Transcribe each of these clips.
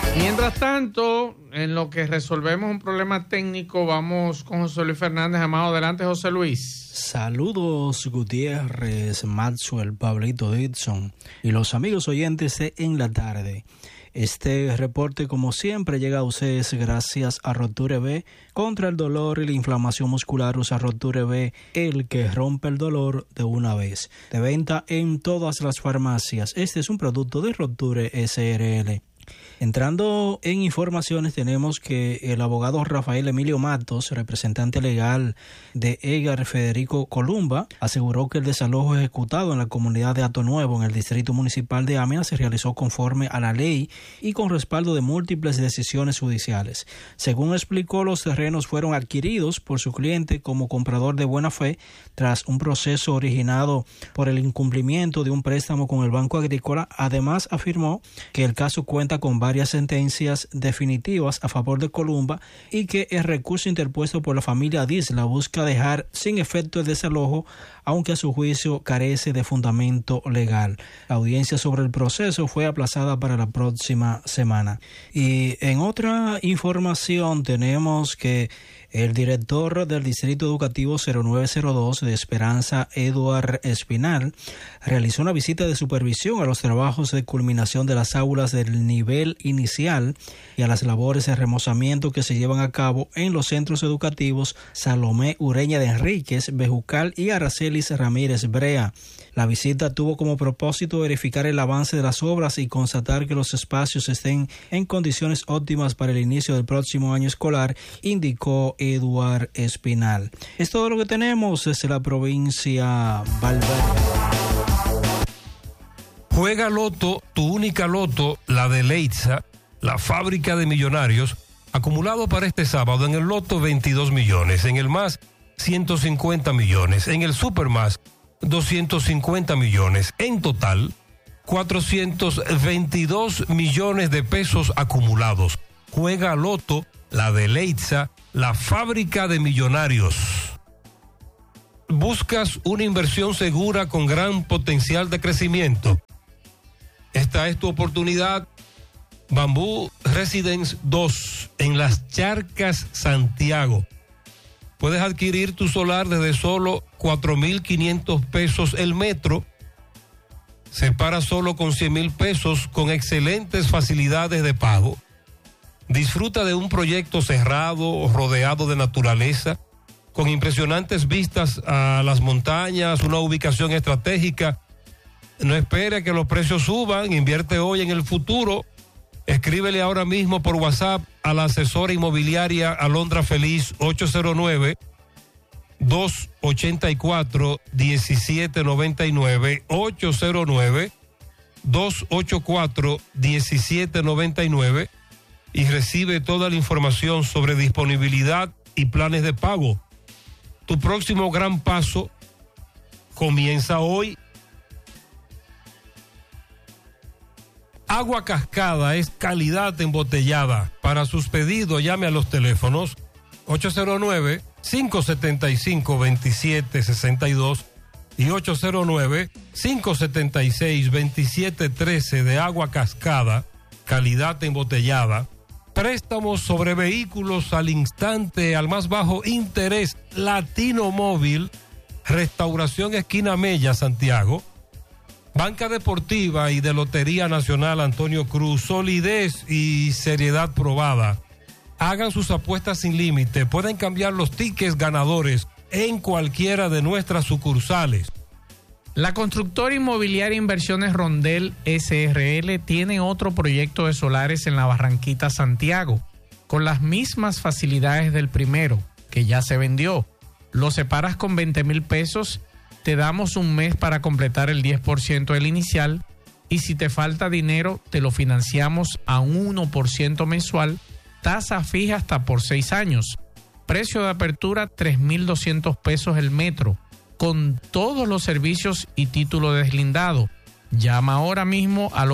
Mientras tanto, en lo que resolvemos un problema técnico, vamos con José Luis Fernández. Amado, adelante, José Luis. Saludos, Gutiérrez, Maxwell, Pablito Dixon y los amigos oyentes de En la Tarde. Este reporte, como siempre, llega a ustedes gracias a Roture B. Contra el dolor y la inflamación muscular, usa Roture B, el que rompe el dolor de una vez. De venta en todas las farmacias. Este es un producto de Roture SRL. Entrando en informaciones, tenemos que el abogado Rafael Emilio Matos, representante legal de Edgar Federico Columba, aseguró que el desalojo ejecutado en la comunidad de Hato Nuevo, en el distrito municipal de Amina, se realizó conforme a la ley y con respaldo de múltiples decisiones judiciales. Según explicó, los terrenos fueron adquiridos por su cliente como comprador de buena fe tras un proceso originado por el incumplimiento de un préstamo con el Banco Agrícola. Además, afirmó que el caso cuenta con varias sentencias definitivas a favor de Columba y que el recurso interpuesto por la familia Disla busca dejar sin efecto el desalojo, aunque a su juicio carece de fundamento legal. La audiencia sobre el proceso fue aplazada para la próxima semana. Y en otra información tenemos que el director del Distrito Educativo 0902 de Esperanza, Eduard Espinal, realizó una visita de supervisión a los trabajos de culminación de las aulas del nivel inicial y a las labores de remozamiento que se llevan a cabo en los centros educativos Salomé Ureña de Enríquez, Bejucal y Aracelis Ramírez Brea. La visita tuvo como propósito verificar el avance de las obras y constatar que los espacios estén en condiciones óptimas para el inicio del próximo año escolar, indicó Eduard Espinal. Es todo lo que tenemos desde la provincia Valverde. Juega Loto, tu única Loto, la de Leitza, la fábrica de millonarios, acumulado para este sábado en el Loto 22 millones, en el Más 150 millones, en el Supermás 250 millones, en total 422 millones de pesos acumulados. Juega Loto, la de Leitza, la fábrica de millonarios. ¿Buscas una inversión segura con gran potencial de crecimiento? Esta es tu oportunidad. Bambú Residence 2 en Las Charcas, Santiago. Puedes adquirir tu solar desde solo 4,500 pesos el metro. Se para solo con 100,000 pesos con excelentes facilidades de pago. Disfruta de un proyecto cerrado, rodeado de naturaleza, con impresionantes vistas a las montañas, una ubicación estratégica. No espere que los precios suban, invierte hoy en el futuro. Escríbele ahora mismo por WhatsApp a la asesora inmobiliaria Alondra Feliz, 809-284-1799, 809-284-1799, y recibe toda la información sobre disponibilidad y planes de pago. Tu próximo gran paso comienza hoy. Agua Cascada es calidad embotellada. Para sus pedidos, llame a los teléfonos 809-575-2762 y 809-576-2713 de Agua Cascada, calidad embotellada. Préstamos sobre vehículos al instante, al más bajo interés. Latino Móvil, Restauración Esquina Mella, Santiago. Banca Deportiva y de Lotería Nacional Antonio Cruz, solidez y seriedad probada. Hagan sus apuestas sin límite, pueden cambiar los tickets ganadores en cualquiera de nuestras sucursales. La constructora inmobiliaria Inversiones Rondel SRL tiene otro proyecto de solares en la Barranquita, Santiago, con las mismas facilidades del primero, que ya se vendió. Lo separas con 20,000 pesos, te damos un mes para completar el 10% del inicial y si te falta dinero te lo financiamos a un 1% mensual, tasa fija hasta por 6 años. Precio de apertura 3,200 pesos el metro, con todos los servicios y título deslindado. Llama ahora mismo al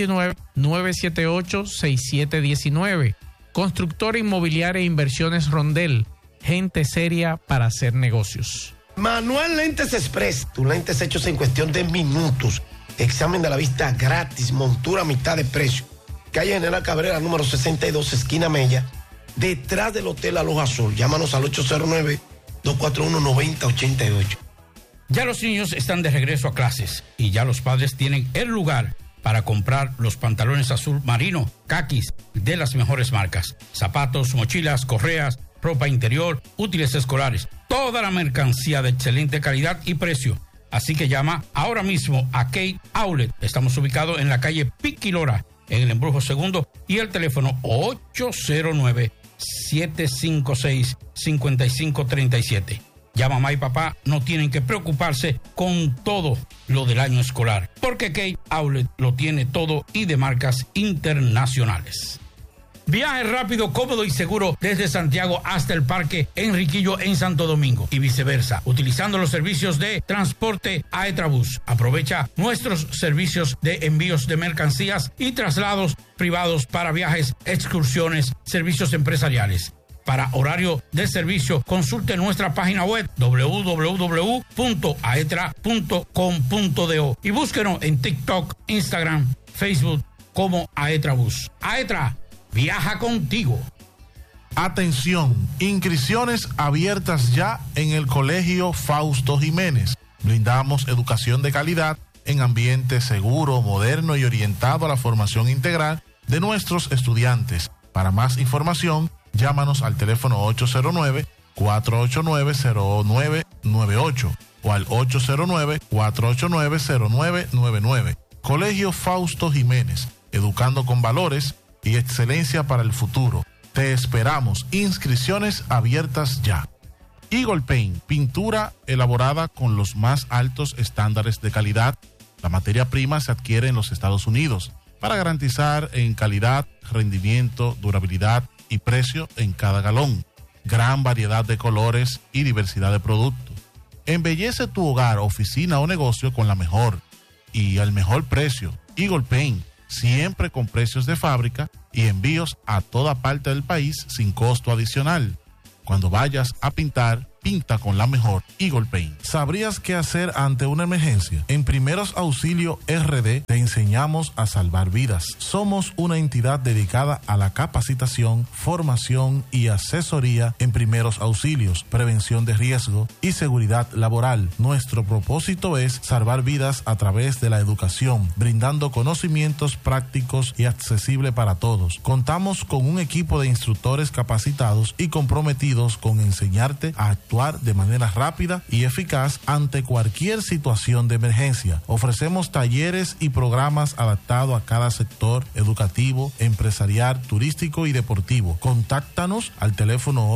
829-978-6719. Constructora Inmobiliaria e Inversiones Rondel, gente seria para hacer negocios. Manuel Lentes Express, tus lentes hechos en cuestión de minutos. Examen de la vista gratis, montura a mitad de precio. calle General Cabrera, número 62, esquina Mella, detrás del Hotel Aloha Sol. Llámanos al 809-241-9088. Ya los niños están de regreso a clases y ya los padres tienen el lugar para comprar los pantalones azul marino, caquis, de las mejores marcas. Zapatos, mochilas, correas, ropa interior, útiles escolares. Toda la mercancía de excelente calidad y precio. Así que llama ahora mismo a Kate Outlet. Estamos ubicados en la calle Piquilora, en el Embrujo Segundo, y el teléfono 809-756-5537. Ya mamá y papá no tienen que preocuparse con todo lo del año escolar, porque Kate Outlet lo tiene todo y de marcas internacionales. Viaje rápido, cómodo y seguro desde Santiago hasta el Parque Enriquillo en Santo Domingo y viceversa, utilizando los servicios de transporte Aetrabús. Aprovecha nuestros servicios de envíos de mercancías y traslados privados para viajes, excursiones, servicios empresariales. Para horario de servicio, consulte nuestra página web www.aetra.com.do y búsquenos en TikTok, Instagram, Facebook como Aetrabús. Aetra, viaja contigo. Atención, inscripciones abiertas ya en el Colegio Fausto Jiménez. Brindamos educación de calidad en ambiente seguro, moderno y orientado a la formación integral de nuestros estudiantes. Para más información, llámanos al teléfono 809-489-0998 o al 809-489-0999. Colegio Fausto Jiménez, educando con valores y excelencia para el futuro. Te esperamos. Inscripciones abiertas ya. Eagle Paint, pintura elaborada con los más altos estándares de calidad. La materia prima se adquiere en los Estados Unidos para garantizar en calidad, rendimiento, durabilidad y precio en cada galón. Gran variedad de colores y diversidad de productos. Embellece tu hogar, oficina o negocio con la mejor y al mejor precio. Eagle Paint, siempre con precios de fábrica y envíos a toda parte del país sin costo adicional. Cuando vayas a pintar, pinta con la mejor Eagle Paint. ¿Sabrías qué hacer ante una emergencia? En Primeros Auxilio RD te enseñamos a salvar vidas. Somos una entidad dedicada a la capacitación, formación y asesoría en primeros auxilios, prevención de riesgo y seguridad laboral. Nuestro propósito es salvar vidas a través de la educación, brindando conocimientos prácticos y accesibles para todos. Contamos con un equipo de instructores capacitados y comprometidos con enseñarte a actuar de manera rápida y eficaz ante cualquier situación de emergencia. Ofrecemos talleres y programas adaptados a cada sector educativo, empresarial, turístico y deportivo. Contáctanos al teléfono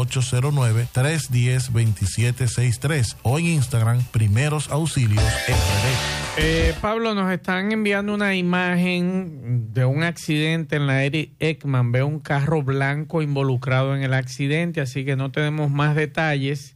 809-310-2763 o en Instagram Primeros Auxilios RD. Pablo, nos están enviando una imagen de un accidente en la Eric Ekman. Veo un carro blanco involucrado en el accidente, así que no tenemos más detalles.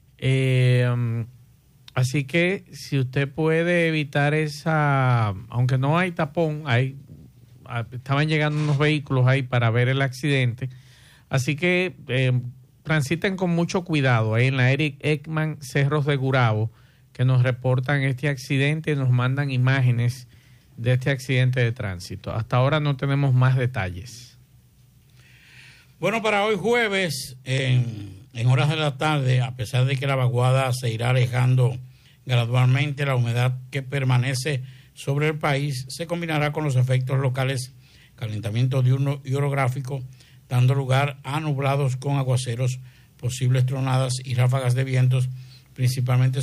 Así que si usted puede evitar esa, aunque no hay tapón, estaban llegando unos vehículos ahí para ver el accidente, así que transiten con mucho cuidado ahí en la Eric Ekman, Cerros de Gurabo, que nos reportan este accidente y nos mandan imágenes de este accidente de tránsito. Hasta ahora no tenemos más detalles. Bueno, para hoy jueves, en horas de la tarde, a pesar de que la vaguada se irá alejando gradualmente, la humedad que permanece sobre el país se combinará con los efectos locales, calentamiento diurno y orográfico, dando lugar a nublados con aguaceros, posibles tronadas y ráfagas de vientos, principalmente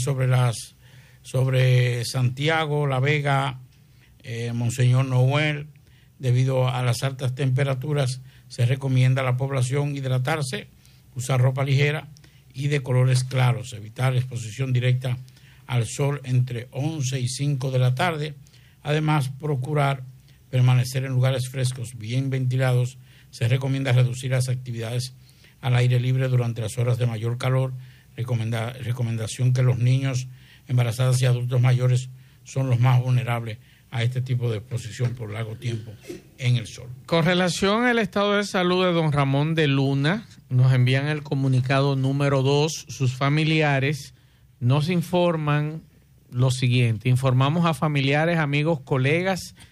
sobre Santiago, La Vega, Monseñor Noel. Debido a las altas temperaturas, se recomienda a la población hidratarse, usar ropa ligera y de colores claros, evitar exposición directa al sol entre 11 y 5 de la tarde. Además, procurar permanecer en lugares frescos, bien ventilados. Se recomienda reducir las actividades al aire libre durante las horas de mayor calor. Recomendación que los niños, embarazadas y adultos mayores son los más vulnerables a este tipo de exposición por largo tiempo en el sol. Con relación al estado de salud de don Ramón de Luna, nos envían el comunicado número 2. Sus familiares nos informan lo siguiente: informamos a familiares, amigos, colegas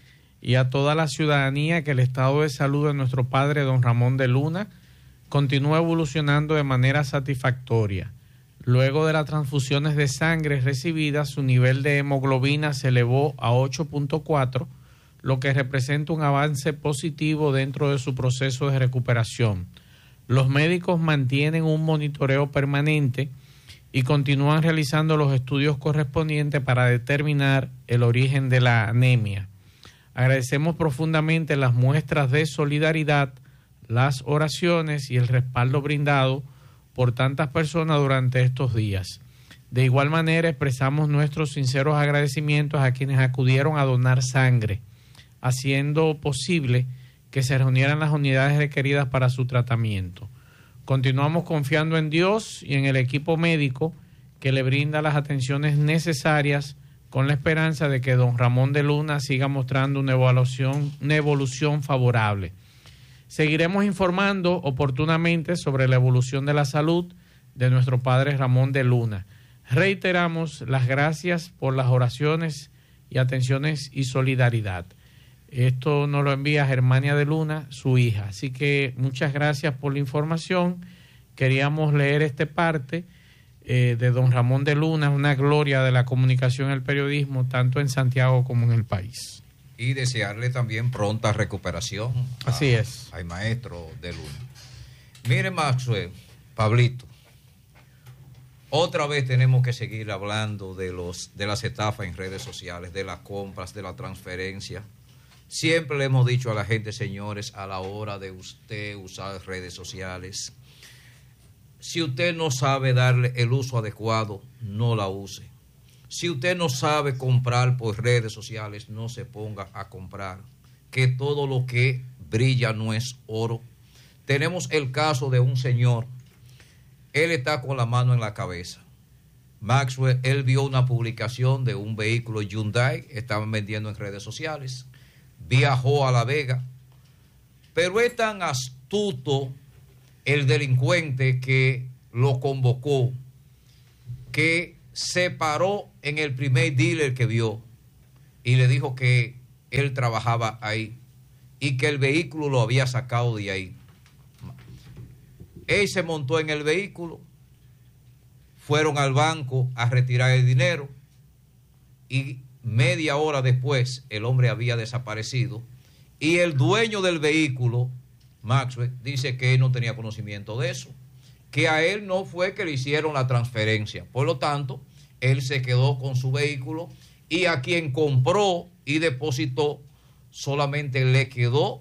y a toda la ciudadanía que el estado de salud de nuestro padre don Ramón de Luna continúa evolucionando de manera satisfactoria. Luego de las transfusiones de sangre recibidas, su nivel de hemoglobina se elevó a 8.4, lo que representa un avance positivo dentro de su proceso de recuperación. Los médicos mantienen un monitoreo permanente y continúan realizando los estudios correspondientes para determinar el origen de la anemia. Agradecemos profundamente las muestras de solidaridad, las oraciones y el respaldo brindado por tantas personas durante estos días. De igual manera, expresamos nuestros sinceros agradecimientos a quienes acudieron a donar sangre, haciendo posible que se reunieran las unidades requeridas para su tratamiento. Continuamos confiando en Dios y en el equipo médico que le brinda las atenciones necesarias, con la esperanza de que don Ramón de Luna siga mostrando una evolución favorable. Seguiremos informando oportunamente sobre la evolución de la salud de nuestro padre Ramón de Luna. Reiteramos las gracias por las oraciones y atenciones y solidaridad. Esto nos lo envía Germania de Luna, su hija. Así que muchas gracias por la información. Queríamos leer esta parte de don Ramón de Luna, una gloria de la comunicación y el periodismo, tanto en Santiago como en el país. Y desearle también pronta recuperación. Así es. Al maestro de Luna. Mire, Maxwell, Pablito, otra vez tenemos que seguir hablando de las estafas en redes sociales, de las compras, de la transferencia. Siempre le hemos dicho a la gente, señores, a la hora de usted usar redes sociales, si usted no sabe darle el uso adecuado, no la use. Si usted no sabe comprar por redes sociales, no se ponga a comprar, que todo lo que brilla no es oro. Tenemos el caso de un señor, él está con la mano en la cabeza. Maxwell, él vio una publicación de un vehículo Hyundai, estaban vendiendo en redes sociales, viajó a La Vega, pero es tan astuto el delincuente que lo convocó, que se paró en el primer dealer que vio y le dijo que él trabajaba ahí y que el vehículo lo había sacado de ahí. Él se montó en el vehículo, fueron al banco a retirar el dinero y media hora después el hombre había desaparecido y el dueño del vehículo, Maxwell, dice que él no tenía conocimiento de eso, que a él no fue que le hicieron la transferencia. Por lo tanto, él se quedó con su vehículo y a quien compró y depositó solamente le quedó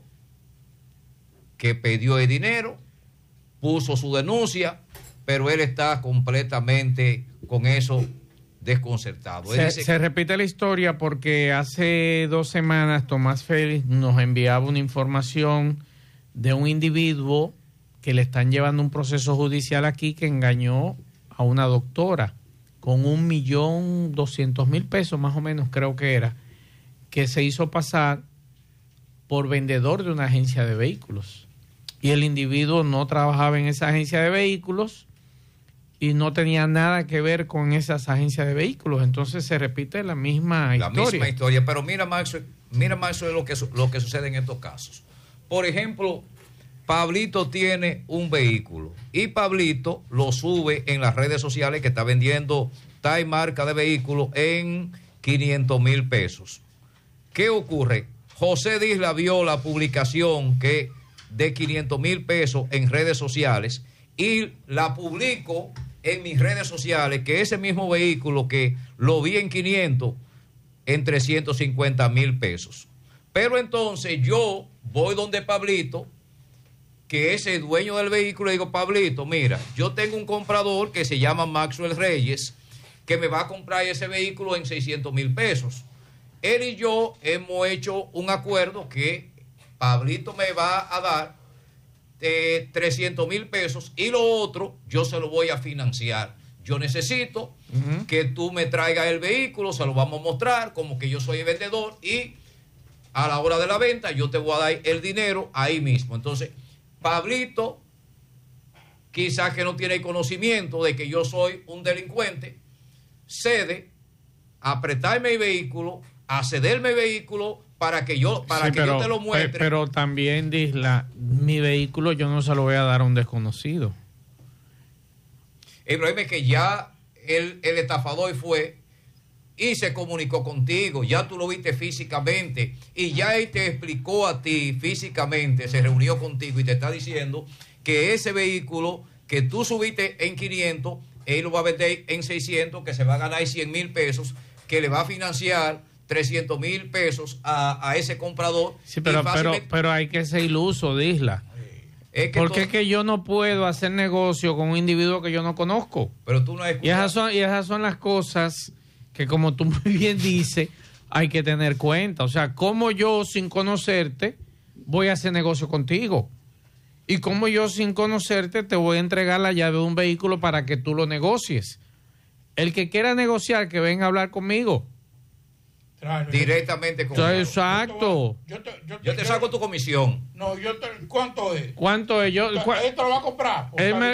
que pidió el dinero, puso su denuncia, pero él está completamente con eso desconcertado. Se repite la historia porque hace 2 semanas Tomás Félix nos enviaba una información de un individuo que le están llevando un proceso judicial aquí que engañó a una doctora con 1.200.000 pesos más o menos, creo que era, que se hizo pasar por vendedor de una agencia de vehículos. Y el individuo no trabajaba en esa agencia de vehículos y no tenía nada que ver con esas agencias de vehículos. Entonces se repite la misma historia. La misma historia, pero mira, Maxwell, lo que sucede en estos casos. Por ejemplo, Pablito tiene un vehículo y Pablito lo sube en las redes sociales que está vendiendo tal marca de vehículo en 500,000 pesos. ¿Qué ocurre? José Disla vio la publicación que de 500,000 pesos en redes sociales y la publico en mis redes sociales que ese mismo vehículo que lo vi en 500 en 350,000 pesos. Pero entonces yo voy donde Pablito, que es el dueño del vehículo, y digo, Pablito, mira, yo tengo un comprador que se llama Maxwell Reyes, que me va a comprar ese vehículo en 600,000 pesos. Él y yo hemos hecho un acuerdo que Pablito me va a dar 300,000 pesos y lo otro yo se lo voy a financiar. Yo necesito que tú me traigas el vehículo, se lo vamos a mostrar como que yo soy el vendedor y a la hora de la venta yo te voy a dar el dinero ahí mismo. Entonces, Pablito, quizás que no tiene conocimiento de que yo soy un delincuente, cede a prestarme el vehículo, a cederme el vehículo para que yo te lo muestre. Pero también, Disla, mi vehículo yo no se lo voy a dar a un desconocido. El problema es que ya el estafador fue y se comunicó contigo, ya tú lo viste físicamente y ya él te explicó a ti físicamente, se reunió contigo y te está diciendo que ese vehículo que tú subiste en 500, él lo va a vender en 600, que se va a ganar 100,000 pesos, que le va a financiar 300,000 pesos a ese comprador. Sí, pero hay que ser iluso, Disla. Porque es que yo no puedo hacer negocio con un individuo que yo no conozco. Pero tú no has escuchado. Y esas son las cosas que, como tú muy bien dices, hay que tener cuenta. O sea, ¿cómo yo sin conocerte voy a hacer negocio contigo? Y cómo yo sin conocerte te voy a entregar la llave de un vehículo para que tú lo negocies. El que quiera negociar, que venga a hablar conmigo. Directamente conmigo. Exacto. Yo te saco tu comisión. No, ¿cuánto es? ¿Cuánto es? ¿Él te lo va a comprar?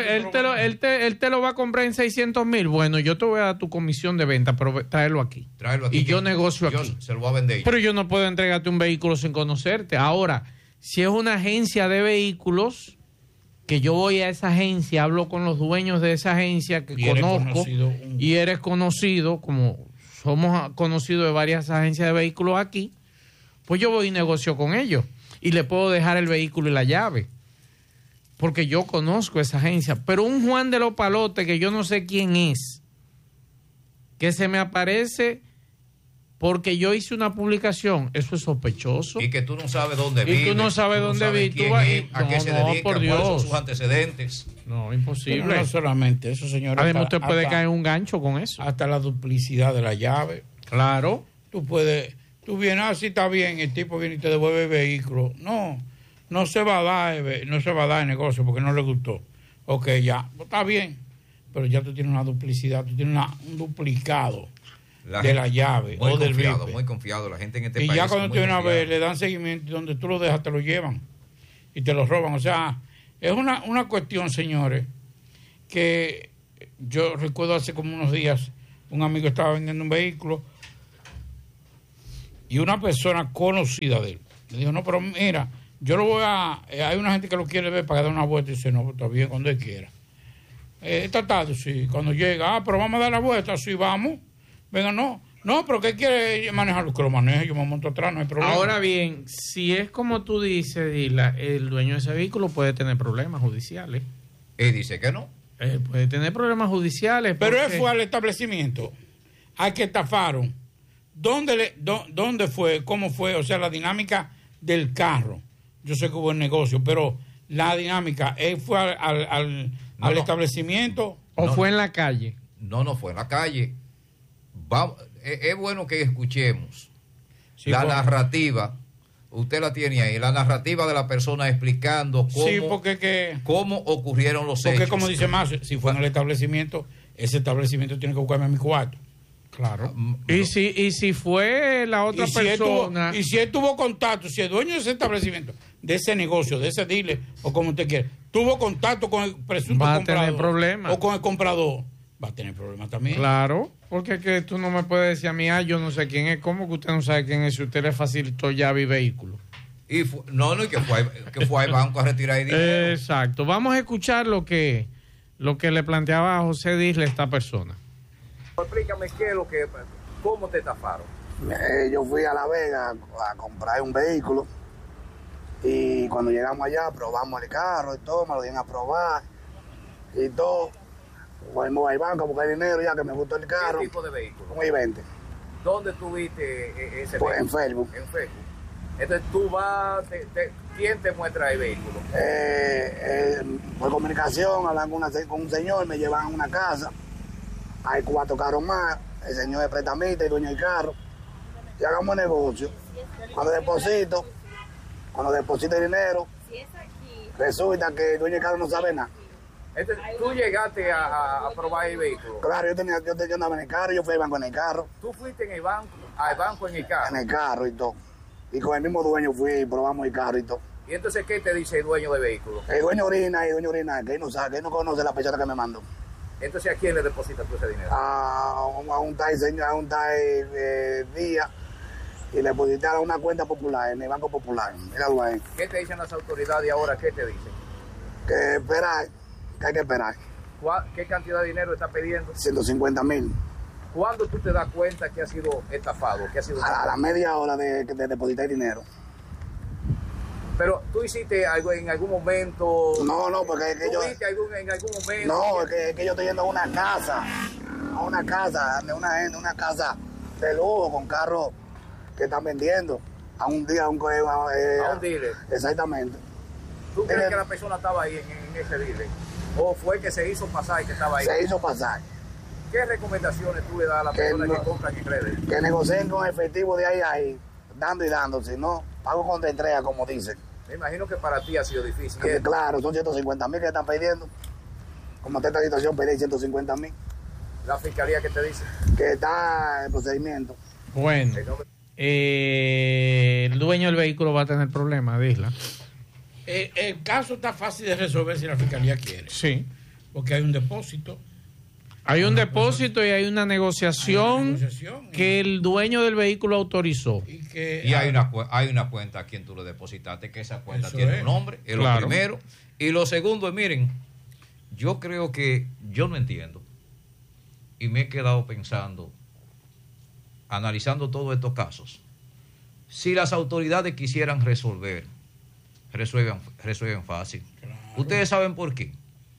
Él te lo va a comprar en 600,000. Bueno, yo te voy a dar tu comisión de venta, pero tráelo aquí. Y yo negocio aquí. Se lo voy a vender. Pero yo no puedo entregarte un vehículo sin conocerte. Ahora, si es una agencia de vehículos, que yo voy a esa agencia, hablo con los dueños de esa agencia que conozco, y eres conocido, como somos conocidos de varias agencias de vehículos aquí, pues yo voy y negocio con ellos y le puedo dejar el vehículo y la llave, porque yo conozco esa agencia. Pero un Juan de los Palotes, que yo no sé quién es, que se me aparece porque yo hice una publicación, eso es sospechoso. Y que tú no sabes dónde vive. Y tú no sabes dónde vive. A qué se dedica, cuáles son sus antecedentes. No, imposible. Pero no solamente eso, señor. Además, usted puede caer en un gancho con eso. Hasta la duplicidad de la llave. Claro. Tú vienes así, está bien, el tipo viene y te devuelve el vehículo. No se va a dar el negocio porque no le gustó. Ok, ya, está bien. Pero ya tú tienes una duplicidad, tú tienes un duplicado de la llave o del RIPE. Muy confiado, la gente en este país. Y ya cuando tú vienes a ver, le dan seguimiento y donde tú lo dejas te lo llevan y te lo roban. O sea, es una cuestión, señores, que yo recuerdo hace como unos días, un amigo estaba vendiendo un vehículo y una persona conocida de él le dijo, no, pero mira, yo lo voy a... hay una gente que lo quiere ver para dar una vuelta y dice, no, pues está bien, cuando él quiera. Esta tarde, sí, cuando llega, pero vamos a dar la vuelta, sí, vamos. Venga, no, pero ¿qué quiere manejarlo? Que lo maneje, yo me monto atrás, no hay problema. Ahora bien, si es como tú dices, Dila, el dueño de ese vehículo puede tener problemas judiciales. Él dice que no. Él puede tener problemas judiciales. Pero él fue al establecimiento, al que estafaron. ¿Dónde fue? ¿Cómo fue? O sea, la dinámica del carro. Yo sé que hubo el negocio, pero la dinámica, ¿él fue al establecimiento? ¿O fue en la calle? No fue en la calle. Es bueno que escuchemos la narrativa. Usted la tiene ahí, la narrativa de la persona explicando cómo ocurrieron los hechos. Porque como dice más, si fue en el establecimiento, ese establecimiento tiene que buscarme a mi cuarto. Claro. Y si fue la otra persona... Si él tuvo contacto, si el dueño de ese establecimiento, de ese negocio, de ese dealer, o como usted quiere, tuvo contacto con el presunto comprador, va a tener problemas. O con el comprador, va a tener problemas también. Claro, porque es que tú no me puedes decir a mí, yo no sé quién es. ¿Cómo que usted no sabe quién es si usted le facilitó llave y vehículo? Y que fue al banco a retirar el dinero. Exacto. Vamos a escuchar lo que le planteaba a José Disla esta persona. Explícame cómo te estafaron. Yo fui a La Vega a comprar un vehículo y cuando llegamos allá probamos el carro y todo, me lo dieron a probar y todo. Fuimos al banco a buscar dinero ya que me gustó el carro. ¿Qué tipo de vehículo? Un I-20. ¿Dónde tuviste ese pues vehículo? En Facebook. En Facebook. Entonces tú vas, ¿quién te muestra el vehículo? Por comunicación, hablan con un señor, me llevan a una casa. Hay 4 carros más, el señor es prestamista y dueño del carro. Y hagamos negocio. Cuando deposito el dinero, resulta que el dueño del carro no sabe nada. Entonces, ¿tú llegaste a probar el vehículo? Claro, yo andaba en el carro, yo fui al banco en el carro. ¿Tú fuiste al banco en el carro? En el carro y todo. Y con el mismo dueño fui y probamos el carro y todo. ¿Y entonces qué te dice el dueño del vehículo? El dueño orina, que él no sabe, que él no conoce la persona que me mandó. Entonces, ¿a quién le depositas tú ese dinero? A un tal señor, a un tal Díaz, y le depositaron una cuenta popular en el Banco Popular. Míralo ahí. ¿Qué te dicen las autoridades ahora? ¿Qué te dicen? Que esperar, que hay que esperar. ¿Qué cantidad de dinero está pidiendo? 150,000. ¿Cuándo tú te das cuenta que ha sido estafado? Que ha sido A la media hora de depositar dinero. Pero tú hiciste algo en algún momento. No, porque es que yo. En algún momento. No, es que yo estoy yendo a una casa, de una casa de lujo con carros que están vendiendo a un día a un dealer. Exactamente. ¿Tú crees que la persona estaba ahí en ese dealer? ¿O fue que se hizo pasar y que estaba ahí? Se hizo pasar. ¿Qué recomendaciones tú le das a las personas que compran en redes? Que negocien con efectivo de ahí, dando y dando, si no, pago contra entrega, como dicen. Me imagino que para ti ha sido difícil. Claro, son 150,000 que están pidiendo. Como está esta situación, pedí 150,000. ¿La fiscalía qué te dice? Que está en procedimiento. Bueno, el dueño del vehículo va a tener problemas, Disla. El caso está fácil de resolver si la fiscalía quiere. Sí. Porque hay un depósito. Hay un depósito y hay una negociación que el dueño del vehículo autorizó. Y hay una cuenta a quien tú le depositaste, que esa cuenta tiene un nombre, es claro. Lo primero. Y lo segundo es, miren, yo creo que yo no entiendo. Y me he quedado pensando, analizando todos estos casos. Si las autoridades quisieran resuelven fácil. Claro. Ustedes saben por qué.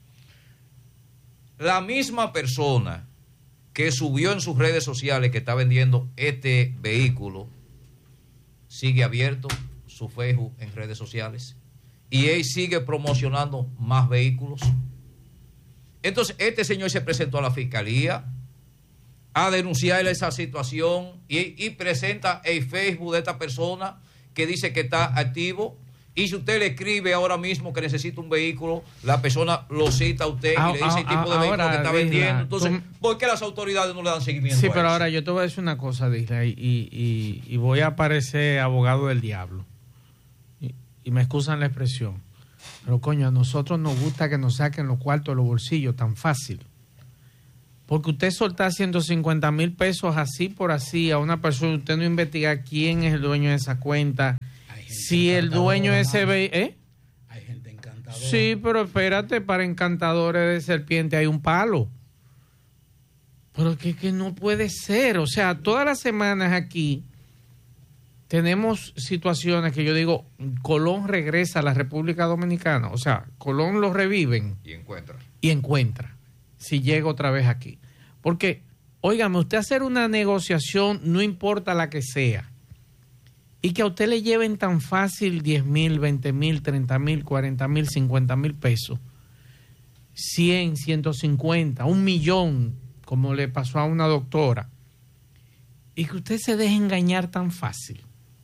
La misma persona que subió en sus redes sociales que está vendiendo este vehículo sigue abierto su Facebook en redes sociales y él sigue promocionando más vehículos. Entonces este señor se presentó a la fiscalía a denunciar esa situación y presenta el Facebook de esta persona que dice que está activo. Y si usted le escribe ahora mismo que necesita un vehículo, la persona lo cita a usted y le dice el tipo de vehículo que está vendiendo. Entonces, ¿por qué las autoridades no le dan seguimiento? Sí, pero ahora yo te voy a decir una cosa, Disla, y voy a parecer abogado del diablo. Y me excusan la expresión. Pero coño, a nosotros nos gusta que nos saquen los cuartos de los bolsillos tan fácil. Porque usted soltar 150,000 pesos así por así a una persona, usted no investiga quién es el dueño de esa cuenta. Si el dueño de ese vehículo... Hay gente encantadora. Sí, pero espérate, para encantadores de serpiente hay un palo. Pero que no puede ser. O sea, todas las semanas aquí tenemos situaciones que yo digo, Colón regresa a la República Dominicana. O sea, Colón lo reviven. Y encuentra. Si llega otra vez aquí. Porque, óigame, usted hacer una negociación, no importa la que sea, y que a usted le lleven tan fácil 10,000, 20,000, 30,000, 40,000, 50,000 pesos, 100, 150, 1,000,000, como le pasó a una doctora, y que usted se deje engañar tan fácil.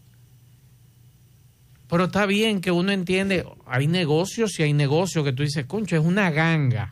Pero está bien que uno entiende, hay negocios y hay negocios que tú dices, concho, es una ganga.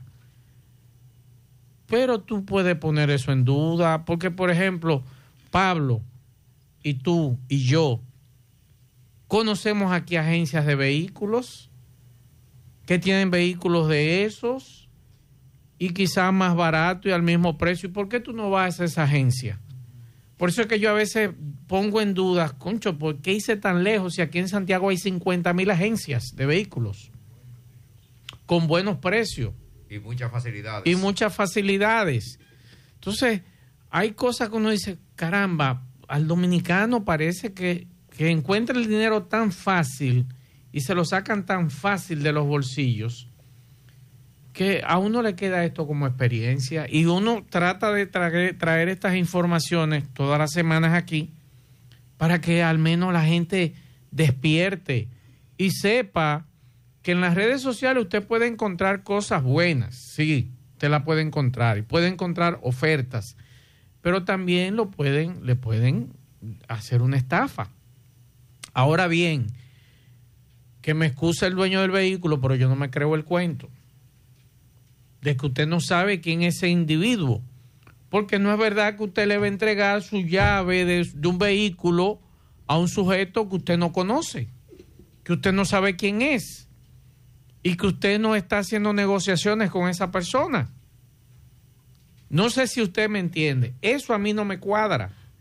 Pero tú puedes poner eso en duda, porque, por ejemplo, Pablo y tú y yo conocemos aquí agencias de vehículos que tienen vehículos de esos y quizás más barato y al mismo precio. ¿Y por qué tú no vas a esa agencia? Por eso es que yo a veces pongo en duda, concho, ¿por qué hice tan lejos si aquí en Santiago hay 50,000 agencias de vehículos con buenos precios? Y muchas facilidades. Entonces, hay cosas que uno dice, caramba, al dominicano parece que encuentra el dinero tan fácil y se lo sacan tan fácil de los bolsillos que a uno le queda esto como experiencia y uno trata de traer estas informaciones todas las semanas aquí para que al menos la gente despierte y sepa que en las redes sociales usted puede encontrar cosas buenas, sí, usted la puede encontrar y puede encontrar ofertas, pero también le pueden hacer una estafa. Ahora bien, que me excuse el dueño del vehículo, pero yo no me creo el cuento de que usted no sabe quién es ese individuo, porque no es verdad que usted le va a entregar su llave de un vehículo a un sujeto que usted no conoce, que usted no sabe quién es y que usted no está haciendo negociaciones con esa persona. No sé si usted me entiende. Eso a mí no me cuadra.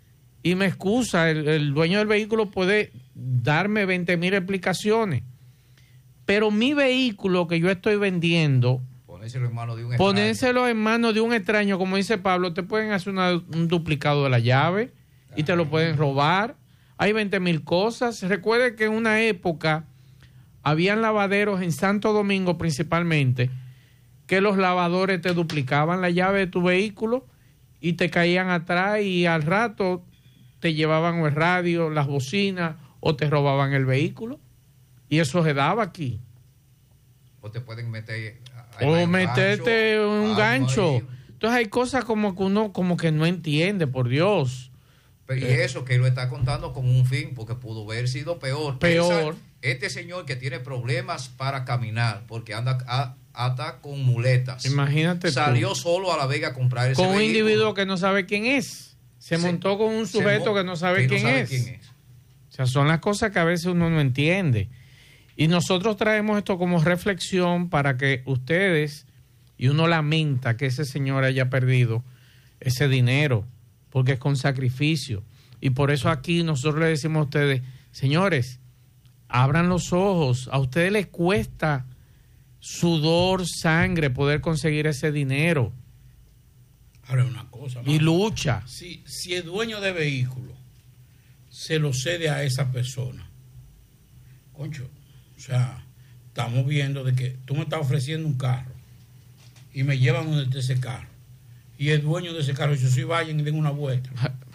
y me excusa, el dueño del vehículo puede darme 20,000 explicaciones, pero mi vehículo que yo estoy vendiendo, Ponérselo en manos de un ponérselo en manos de un extraño, como dice Pablo, te pueden hacer un duplicado de la llave y te lo pueden robar. Hay 20,000 cosas. Recuerde que en una época habían lavaderos en Santo Domingo principalmente, que los lavadores te duplicaban la llave de tu vehículo y te caían atrás y al rato te llevaban el radio, las bocinas o te robaban el vehículo. Y eso se daba aquí. O te pueden meter... O meterte un gancho. Entonces hay cosas como que uno como que no entiende, por Dios. Pero y eso que lo está contando con un fin, porque pudo haber sido peor. Peor. Este señor que tiene problemas para caminar, porque anda hasta con muletas. Imagínate Salió tú. solo a La Vega a comprar ese con un vehículo. individuo que no sabe quién es. Se montó con un sujeto que no sabe quién es. O sea, son las cosas que a veces uno no entiende. Y nosotros traemos esto como reflexión para que ustedes, y uno lamenta que ese señor haya perdido ese dinero, porque es con sacrificio. Y por eso aquí nosotros le decimos a ustedes, señores, abran los ojos. A ustedes les cuesta sudor, sangre poder conseguir ese dinero. Ahora una cosa. Y lucha. Si el dueño de vehículo se lo cede a esa persona, concho, o sea, estamos viendo de que tú me estás ofreciendo un carro y me llevan donde está ese carro. Y el dueño de ese carro dice, sí, vayan y den una vuelta.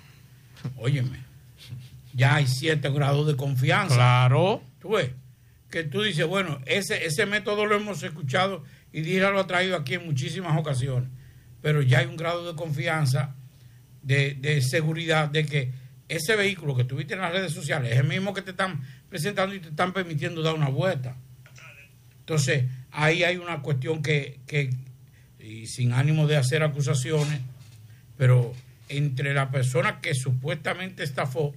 Óyeme, ya hay cierto grado de confianza. Claro. Tú ves, que tú dices, bueno, ese método lo hemos escuchado y Dira lo ha traído aquí en muchísimas ocasiones, pero ya hay un grado de confianza, de seguridad, de que ese vehículo que tuviste en las redes sociales es el mismo que te están presentando y te están permitiendo dar una vuelta. Entonces, ahí hay una cuestión que y sin ánimo de hacer acusaciones, pero entre la persona que supuestamente estafó,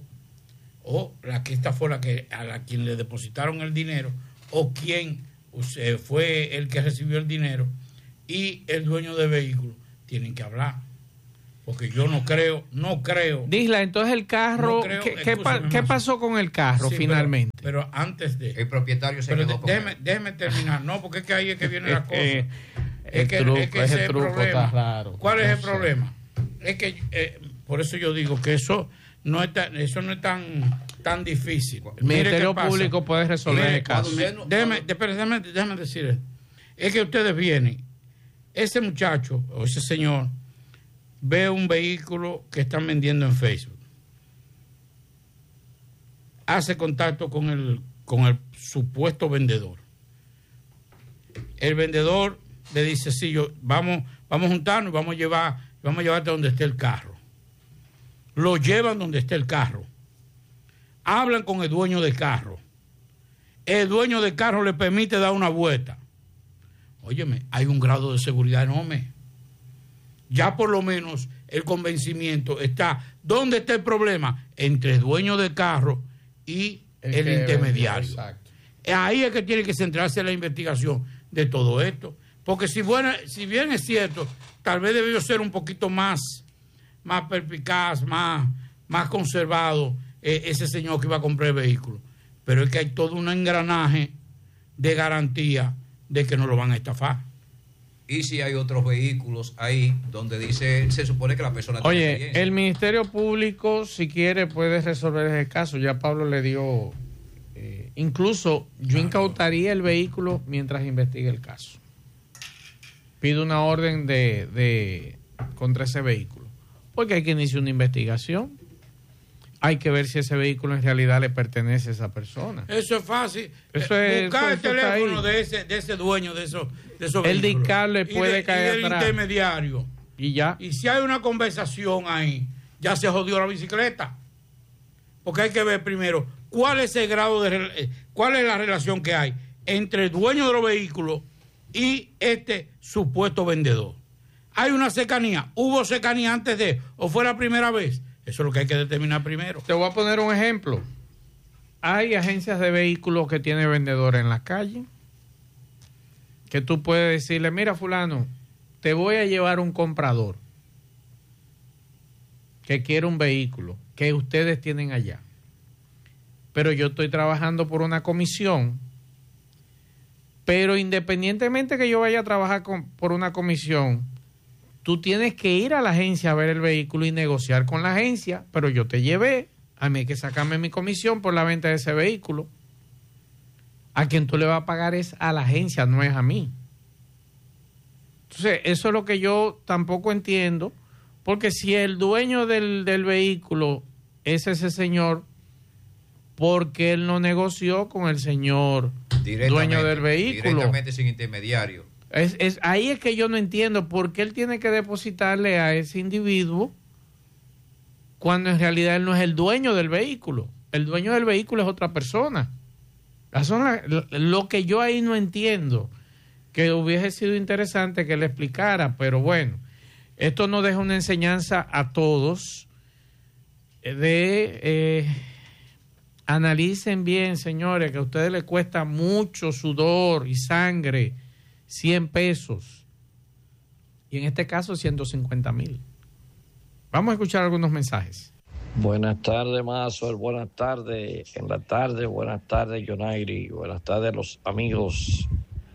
o la que estafó a quien le depositaron el dinero, o quien fue el que recibió el dinero, y el dueño del vehículo, tienen que hablar. Porque yo no creo. Disla, entonces el carro, ¿qué pasó con el carro finalmente? Pero antes de... El propietario se quedó con él. Déjeme terminar. No, porque es que ahí es que viene la cosa. Ese truco está raro. ¿Cuál es el problema? Es que por eso yo digo que eso no es tan difícil. El Ministerio Público puede resolver el caso. Déjeme decir esto. Es que ustedes vienen, ese muchacho o ese señor ve un vehículo que están vendiendo en Facebook, hace contacto con el supuesto vendedor. El vendedor le dice, sí, vamos a juntarnos y vamos a llevarte donde esté el carro. Lo llevan donde esté el carro. Hablan con el dueño del carro. El dueño del carro le permite dar una vuelta. Óyeme, hay un grado de seguridad enorme. Ya por lo menos el convencimiento está. ¿Dónde está el problema? Entre el dueño del carro y el intermediario. Exacto. Ahí es que tiene que centrarse la investigación de todo esto. Porque si bien es cierto, tal vez debió ser un poquito más perspicaz, más conservado ese señor que iba a comprar el vehículo. Pero es que hay todo un engranaje de garantía de que no lo van a estafar. Y si hay otros vehículos ahí donde se supone que la persona tiene experiencia. El Ministerio Público, si quiere, puede resolver ese caso. Ya Pablo le dio... incluso yo incautaría el vehículo mientras investigue el caso. Pido una orden contra ese vehículo. Porque hay que iniciar una investigación. Hay que ver si ese vehículo en realidad le pertenece a esa persona. Eso es fácil. Buscar el teléfono de ese dueño de esos vehículos. El DICAR le puede caer y atrás. El intermediario. Y ya. Y si hay una conversación ahí, ya se jodió la bicicleta. Porque hay que ver primero cuál es el grado cuál es la relación que hay entre el dueño de los vehículos y este supuesto vendedor. Hay una cercanía. ¿Hubo cercanía antes o fue la primera vez? Eso es lo que hay que determinar primero. Te voy a poner un ejemplo. Hay agencias de vehículos que tienen vendedores en la calle, que tú puedes decirle, mira fulano, te voy a llevar un comprador que quiere un vehículo, que ustedes tienen allá. Pero yo estoy trabajando por una comisión. Pero independientemente que yo vaya a trabajar por una comisión, tú tienes que ir a la agencia a ver el vehículo y negociar con la agencia. Pero yo te llevé, a mí hay que sacarme mi comisión por la venta de ese vehículo. A quien tú le vas a pagar es a la agencia, no es a mí. Entonces, eso es lo que yo tampoco entiendo, porque si el dueño del vehículo es ese señor, ¿por qué él no negoció con el señor dueño del vehículo? Directamente, sin intermediario. Ahí es que yo no entiendo por qué él tiene que depositarle a ese individuo cuando en realidad él no es el dueño del vehículo. El dueño del vehículo es otra persona. Lo que yo ahí no entiendo, que hubiese sido interesante que le explicara, pero bueno, esto nos deja una enseñanza a todos de analicen bien, señores, que a ustedes les cuesta mucho sudor y sangre, 100 pesos, y en este caso 150,000. Vamos a escuchar algunos mensajes. Buenas tardes, Mazo. Buenas tardes en la tarde. Buenas tardes, Yonairi. Buenas tardes, los amigos.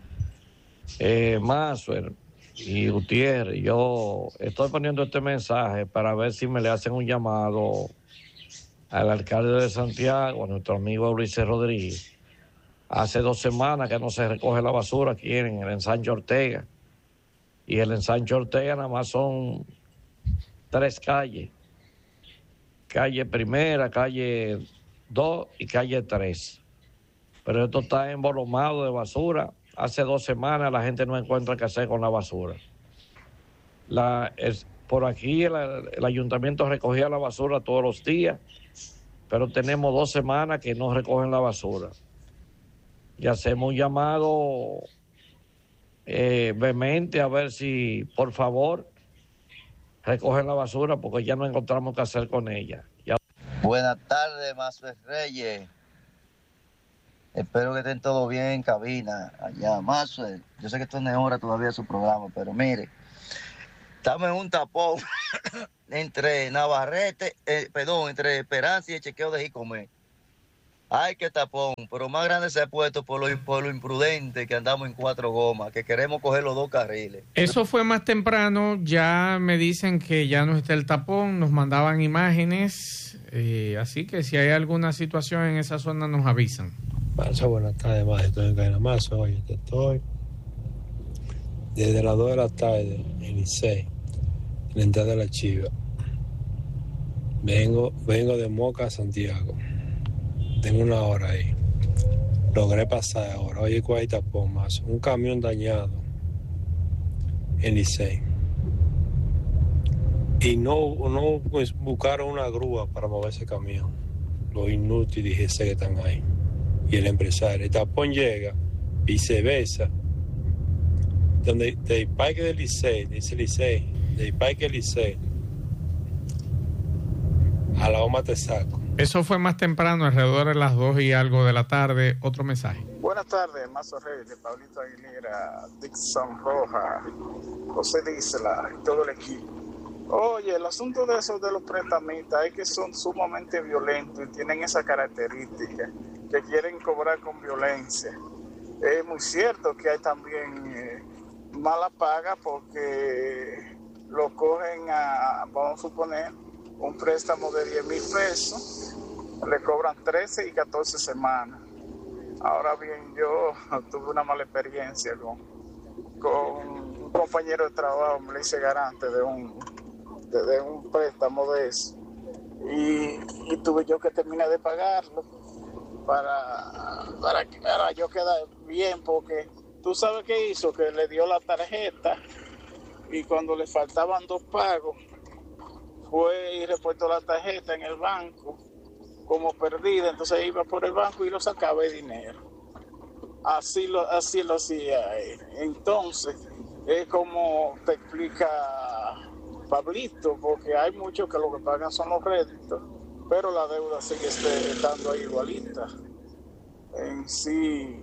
Mazo y Gutiérrez, yo estoy poniendo este mensaje para ver si me le hacen un llamado al alcalde de Santiago, a nuestro amigo Luis Rodríguez. Hace 2 semanas que no se recoge la basura aquí en el ensanche Ortega. Y el ensanche Ortega nada más son 3 calles. Calle Primera, calle 2 y calle 3. Pero esto está embolomado de basura. Hace 2 semanas la gente no encuentra qué hacer con la basura. Por aquí el ayuntamiento recogía la basura todos los días, pero tenemos 2 semanas que no recogen la basura. Y hacemos un llamado vehemente a ver si, por favor, recogen la basura porque ya no encontramos qué hacer con ella. Buenas tardes, Mazo Reyes. Espero que estén todos bien en cabina allá. Mazo, yo sé que esto no es hora todavía de su programa, pero mire, estamos en un tapón entre Navarrete, entre Esperanza y el chequeo de Jicomé. Ay, qué tapón, pero más grande se ha puesto por lo imprudente que andamos en 4 gomas, que queremos coger los 2 carriles. Eso fue más temprano, ya me dicen que ya no está el tapón, nos mandaban imágenes, así que si hay alguna situación en esa zona nos avisan. Mazo, buenas tardes, Mazo, estoy en Cadena Mazo, oye, estoy desde las 2 de la tarde en Licey, en la entrada de la Chiva. Vengo de Moca a Santiago. Tengo 1 hora ahí. Logré pasar ahora. Oye, ¿cuál hay tapón, Mazo? Un camión dañado en Licey. Y no pues, buscaron una grúa para mover ese camión. Lo inútil, dije, sé que están ahí. Y el empresario. El tapón llega, viceversa. Del parque del Licey, dice Licey, del parque del Licey a la Oma te saco. Eso fue más temprano, alrededor de las 2 y algo de la tarde. Otro mensaje. Buenas tardes, Mazo Reyes, de Pablito Aguilera, Dixon Roja, José Dísela y todo el equipo. Oye, el asunto de esos de los prestamistas es que son sumamente violentos y tienen esa característica, que quieren cobrar con violencia. Es muy cierto que hay también mala paga porque lo cogen vamos a suponer, un préstamo de 10,000 pesos, le cobran 13 y 14 semanas. Ahora bien, yo tuve una mala experiencia con un compañero de trabajo, me le hice garante de un préstamo de eso. Y tuve yo que terminar de pagarlo para yo quedar bien, porque tú sabes qué hizo, que le dio la tarjeta y cuando le faltaban 2 pagos, fue y reportó la tarjeta en el banco como perdida, entonces iba por el banco y lo sacaba el dinero. Así lo hacía él. Entonces, es como te explica Pablito, porque hay muchos que lo que pagan son los réditos, pero la deuda sigue estando ahí igualita. En sí,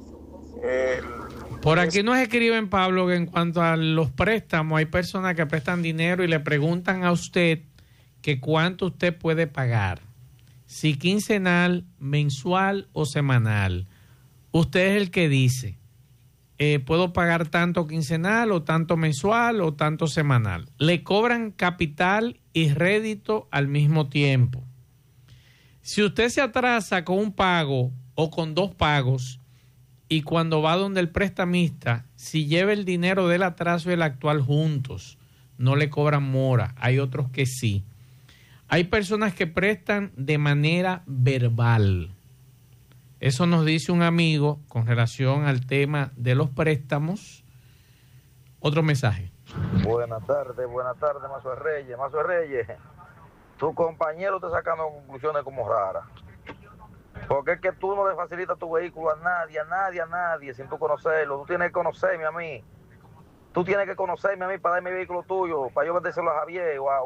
por aquí nos escriben, Pablo, que en cuanto a los préstamos, hay personas que prestan dinero y le preguntan a usted que cuánto usted puede pagar, si quincenal, mensual o semanal. Usted es el que dice, puedo pagar tanto quincenal o tanto mensual o tanto semanal. Le cobran capital y rédito al mismo tiempo. Si usted se atrasa con un pago o con 2 pagos, y cuando va donde el prestamista, si lleva el dinero del atraso y el actual juntos, no le cobran mora. Hay otros que sí. Hay personas que prestan de manera verbal. Eso nos dice un amigo con relación al tema de los préstamos. Otro mensaje. Buenas tardes, Mazo Reyes. Mazo Reyes, tu compañero está sacando conclusiones como raras. Porque es que tú no le facilitas tu vehículo a nadie, sin tú conocerlo. Tú tienes que conocerme a mí. Tú tienes que conocerme a mí para dar mi vehículo tuyo, para yo vendérselo a Javier o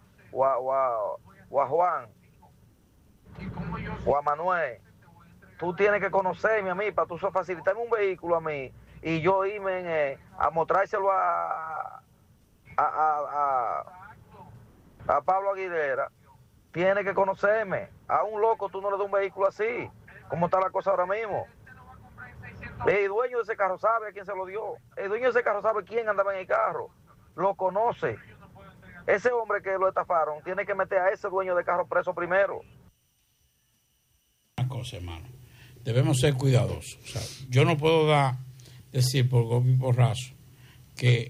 a Juan o a Manuel. Tú tienes que conocerme a mí para tú facilitarme un vehículo a mí y yo irme a mostrárselo a Pablo Aguilera. Tiene que conocerme. A un loco tú no le das un vehículo así, como está la cosa ahora mismo. El dueño de ese carro sabe a quién se lo dio. El dueño de ese carro sabe quién andaba en el carro. Lo conoce. Ese hombre que lo estafaron tiene que meter a ese dueño de carro preso primero. Una cosa, hermano. Debemos ser cuidadosos. O sea, yo no puedo decir por golpe y porrazo que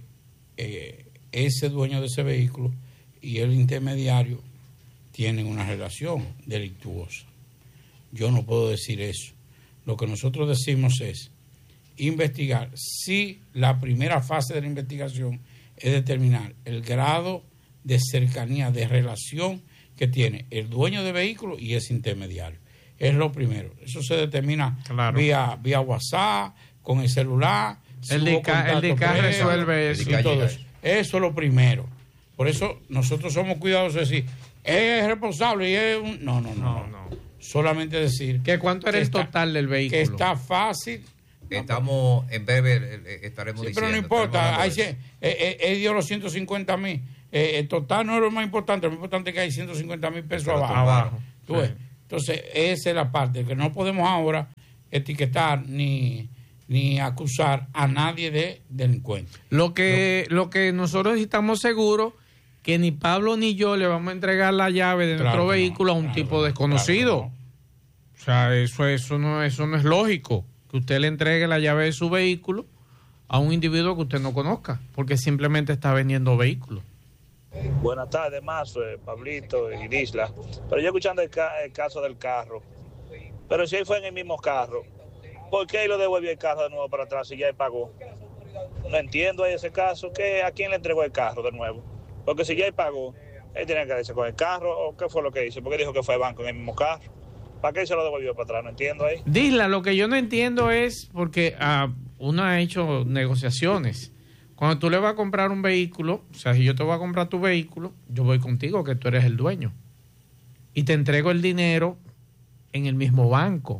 ese dueño de ese vehículo y el intermediario tienen una relación delictuosa. Yo no puedo decir eso. Lo que nosotros decimos es investigar. Si la primera fase de la investigación es determinar el grado de cercanía, de relación que tiene el dueño de vehículo y ese intermediario. Es lo primero. Eso se determina vía WhatsApp, con el celular. El DICA resuelve eso. Y todo eso. Eso es lo primero. Por eso nosotros somos cuidadosos de decir, es responsable y es un... No. Solamente decir... ¿Que cuánto era el total del vehículo? Que está fácil. Estamos, en breve estaremos diciendo. Pero no importa, él dio los 150,000. El total no es lo más importante, lo más importante es que hay 150,000 pesos abajo. ¿Tú ves? Entonces, esa es la parte, que no podemos ahora etiquetar ni acusar a nadie de delincuente. Lo que nosotros estamos seguros que ni Pablo ni yo le vamos a entregar la llave de nuestro vehículo a un tipo desconocido. O sea, eso no es lógico, que usted le entregue la llave de su vehículo a un individuo que usted no conozca, porque simplemente está vendiendo vehículos. Buenas tardes, Mazo, Pablito y Disla. Pero yo escuchando el caso del carro. Pero si él fue en el mismo carro, ¿por qué él lo devolvió el carro de nuevo para atrás si ya él pagó? No entiendo ahí ese caso. ¿A quién le entregó el carro de nuevo? Porque si ya él pagó, él tenía que quedarse con el carro. ¿O qué fue lo que hizo? Porque dijo que fue al banco en el mismo carro. ¿Para qué se lo devolvió para atrás? No entiendo ahí. Disla, lo que yo no entiendo es porque uno ha hecho negociaciones. Cuando tú le vas a comprar un vehículo, o sea, si yo te voy a comprar tu vehículo, yo voy contigo, que tú eres el dueño. Y te entrego el dinero en el mismo banco.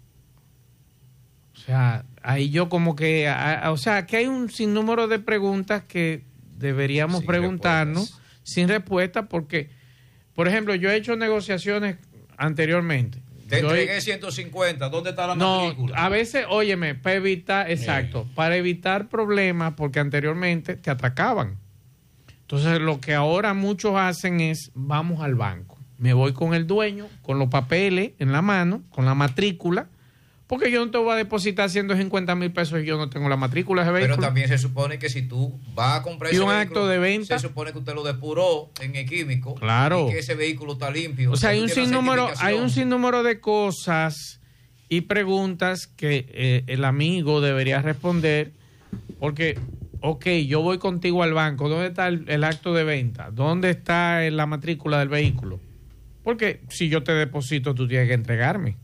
O sea, ahí yo como que... O sea, que hay un sinnúmero de preguntas que deberíamos preguntarnos sin respuesta porque, por ejemplo, yo he hecho negociaciones anteriormente. Te entregué 150, ¿dónde está la matrícula? A veces, óyeme, para evitar, para evitar problemas, porque anteriormente te atracaban. Entonces, lo que ahora muchos hacen es, vamos al banco. Me voy con el dueño, con los papeles en la mano, con la matrícula, porque yo no te voy a depositar 150,000 pesos y yo no tengo la matrícula de ese vehículo. Pero también se supone que si tú vas a comprar ese un vehículo, acto de venta, se supone que usted lo depuró en el químico. Claro. Y que ese vehículo está limpio. O sea, hay un sinnúmero de cosas y preguntas que el amigo debería responder, porque, yo voy contigo al banco. ¿Dónde está el acto de venta? ¿Dónde está la matrícula del vehículo? Porque si yo te deposito, tú tienes que entregarme.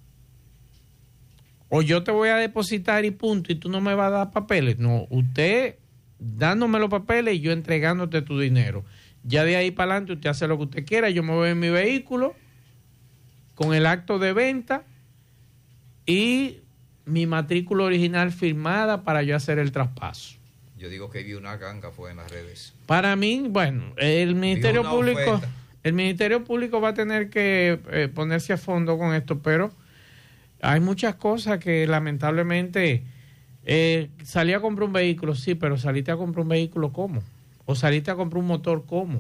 O yo te voy a depositar y punto, y tú no me vas a dar papeles. No, usted dándome los papeles y yo entregándote tu dinero. Ya de ahí para adelante usted hace lo que usted quiera. Yo me voy en mi vehículo con el acto de venta y mi matrícula original firmada para yo hacer el traspaso. Yo digo que vi una ganga fue en las redes. Para mí, bueno, el Ministerio Público El Ministerio Público va a tener que ponerse a fondo con esto, pero hay muchas cosas que lamentablemente salí a comprar un vehículo, sí, pero saliste a comprar un vehículo ¿cómo? O saliste a comprar un motor ¿cómo?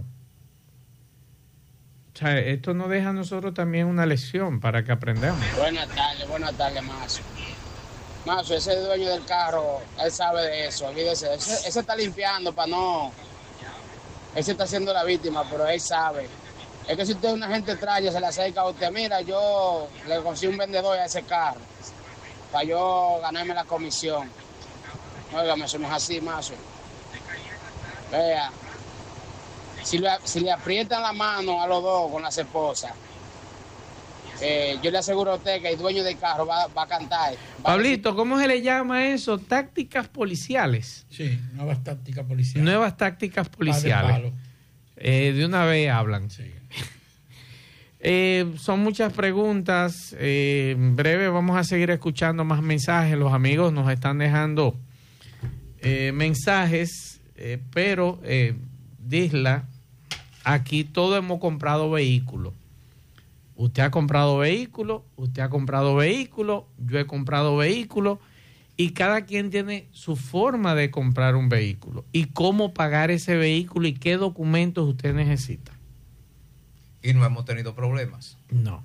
O sea, esto nos deja a nosotros también una lección para que aprendamos. Buenas tardes, Mazo. Mazo, ese dueño del carro, él sabe de eso, olvídese. Ese está limpiando para no... Ese está siendo la víctima, pero él sabe. Es que si usted es una gente extraña, se le acerca a usted, mira, yo le consigo un vendedor a ese carro para yo ganarme la comisión. Óigame, eso no es así, Mazo. Vea, si le aprietan la mano a los dos con las esposas, yo le aseguro a usted que el dueño del carro va a cantar. Pablito, ¿cómo se le llama eso? Tácticas policiales. Sí, nuevas tácticas policiales. Nuevas tácticas policiales. De una vez hablan. Sí. Son muchas preguntas. En breve vamos a seguir escuchando más mensajes. Los amigos nos están dejando mensajes, pero Disla, aquí todos hemos comprado vehículos. Usted ha comprado vehículos, yo he comprado vehículos, y cada quien tiene su forma de comprar un vehículo y cómo pagar ese vehículo y qué documentos usted necesita. Y no hemos tenido problemas. No.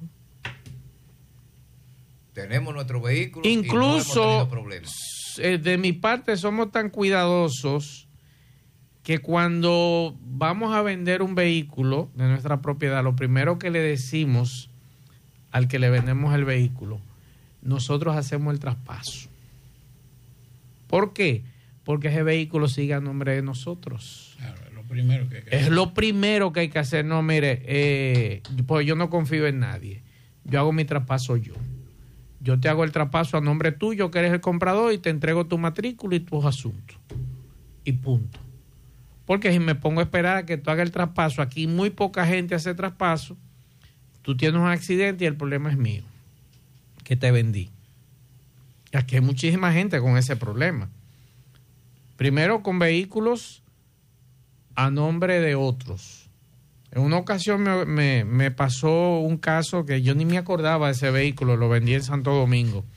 Tenemos nuestro vehículo incluso, y no hemos tenido problemas. De mi parte somos tan cuidadosos que cuando vamos a vender un vehículo de nuestra propiedad, lo primero que le decimos al que le vendemos el vehículo, nosotros hacemos el traspaso. ¿Por qué? Porque ese vehículo sigue a nombre de nosotros. Claro, es lo primero que hay que hacer. Es lo primero que hay que hacer. No, mire, pues yo no confío en nadie. Yo hago mi traspaso yo. Yo te hago el traspaso a nombre tuyo, que eres el comprador, y te entrego tu matrícula y tus asuntos. Y punto. Porque si me pongo a esperar a que tú hagas el traspaso, aquí muy poca gente hace traspaso, tú tienes un accidente y el problema es mío, que te vendí. Aquí hay muchísima gente con ese problema. Primero con vehículos a nombre de otros. En una ocasión me pasó un caso que yo ni me acordaba de ese vehículo, lo vendí en Santo Domingo.